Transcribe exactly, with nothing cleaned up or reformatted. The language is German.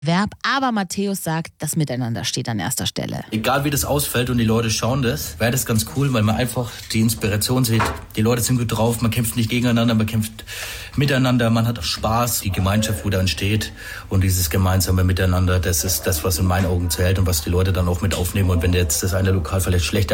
Verb, aber Matthäus sagt, das Miteinander steht an erster Stelle. Egal wie das ausfällt und die Leute schauen das, wäre das ganz cool, weil man einfach die Inspiration sieht. Die Leute sind gut drauf, man kämpft nicht gegeneinander, man kämpft miteinander, man hat auch Spaß. Die Gemeinschaft, wo da entsteht und dieses gemeinsame Miteinander, das ist das, was in meinen Augen zählt und was die Leute dann auch mit aufnehmen. Und wenn jetzt das eine Lokal vielleicht schlechter